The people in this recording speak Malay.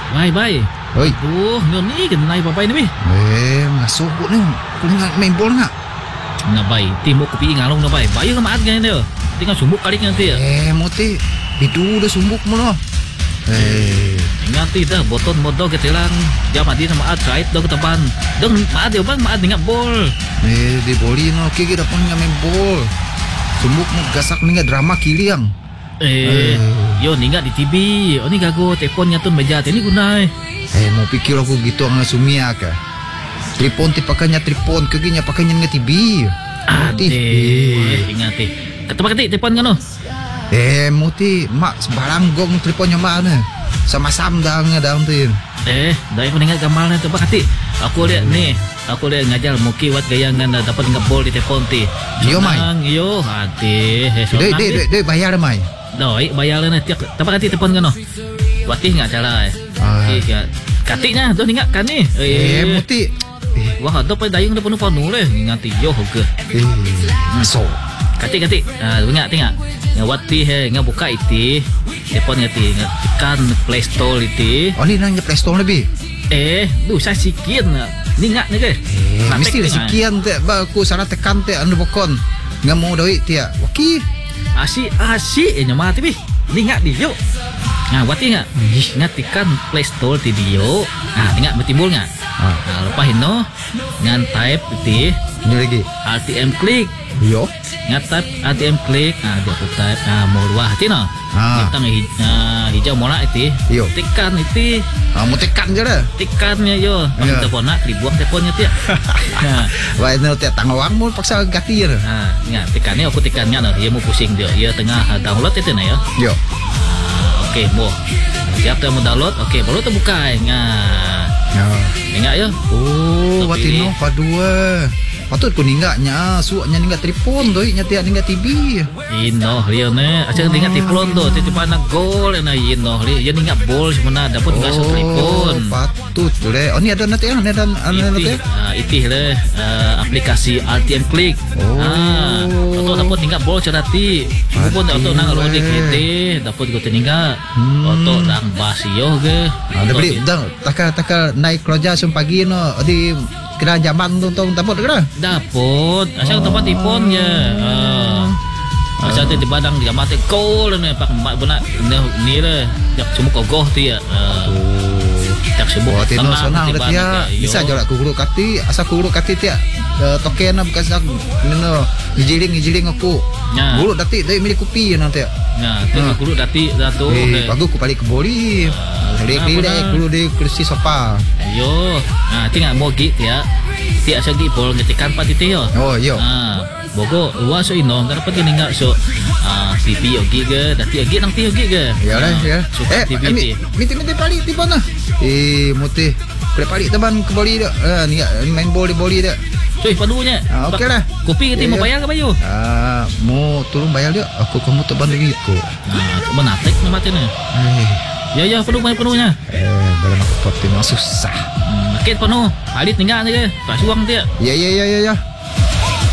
Bay. Oi. Nyo ni kenai papai ni bi. Masuk ni. Kau nak main bola nak? Na bay, timo kopi ngalong na bay. Bayo ka maat ganyan dia. Tinggal sumbuk kali nanti ya. Moti. Bidu dah sumbuk mo no. Ingati dah boton modo ketilang. Jam adi na maat kait do ketepan. Dong maat dia bang maat ingat bol. Di boli no kiki dah pun main bol. Sumbuk mo gasak ninga drama kiliang. Yo ningat di TV. Oh ni gago teleponnya tu meja ni gunai. Mau pikir aku gitu ang sumia ka. Tripon ti pakanya tripon kaginya pakanya nga TV. Ingati. Ketepak ketik telepon kan no. Muti mak sebarang gong teleponnya mana sama-sama dah dalam tu. Dari pun ingat gambarnya tu bakati. Aku lihat ni, aku lihat ngajar muki wat gayangan dapat ngepol di telepon ti. Yo mai. Yo hati. Deh bayar mai. Doi bayar lah tiap dapat kati telepon kan no. Wati enggak cara katiknya tu ingat kan ni. Muti. Wah, ada pai dayung dah penuh-penuh leh. Ngati yo ke. Masuk. Katik. Ingat tengok. Ngawati nga buka iti. Telepon ngati tekan Play Store iti. Oh ni nang Play Store lebih. Saya sikian ningat ni ke. Mesti sikian te ba aku sana tekan te anu bokon. Ngamu doi tia. Waki. Asik nya mati bi. Ningat di yo. Wati enggak? Ingat tekan Play Store ti dio. Ingat bertimbul enggak? Lepas no ngan type iti. Ini lagi. RTM klik. Yo. Ngatap ATM klik, dia putar mau luah hati no. Kita hijau mola itu. Tekan itu. Mau tekan je dah. Tekannya yo. Telepon nak dibuang teleponnya tiap. Wah ini tiap tangawang mau paksa ganti je. Ingat tekannya aku tekannya no. Dia mau pusing dia. Dia tengah download itu na yo. Yo. Okey mau. Siap tu mau download. Okey baru tu buka. Ingat yo. Wati no padua. Patut ku ninggaknya, suaknya ninggak telepon tu, nyati ninggak TV. Ino dia ne, asyik ninggak telepon tu, tiba-tiba nak gol na ino dia ninggak bol sebenarnya dapat ngasih telepon. Patut tu le. Oh ni ada nanti ada nanti. Itih le aplikasi RTM klik. Atau dapat ninggak bol cerati. Pun atau nang lo di kete, dapat ku ninggak. Atau nang basio ke. Ada beli dah takal naik kerja pagi no di kira zaman tu dapat kira dapat asal tempat tipon je asal tu di badang dia mati kol ni pak mak benak ni le jak semua kogoh tu ya jak semua tino senang dah dia bisa jalan ku kati asal ku kati dia token na bekas aku no gijiling aku guru dati dari milik kopi nanti tu guru dati datu bagus ku balik ke boli Lek dulu di kursi sofa. Yo, tinggal mau git ya. Tiak segi bol ngetikan pat itu yo. Oh yo. Bogo luas so ino, karena pergi ninggal so TV yogi ke, dati yogi nang ti yogi ke. Ya lah ya. Miti palik di mana? Muti. Palik teman ke boli dak. Ni main boli dak. Cuy padunya. Okey lah. Kopi kita mau bayar ke bayu? Mau turun bayar dia. Aku kamu teban lagi ko. Coba natek ni mati ni. Ya penuhnya. Dalam aku pati susah. Makin penuh. Alit tinggal ni ke. Tak suang dia. Ya.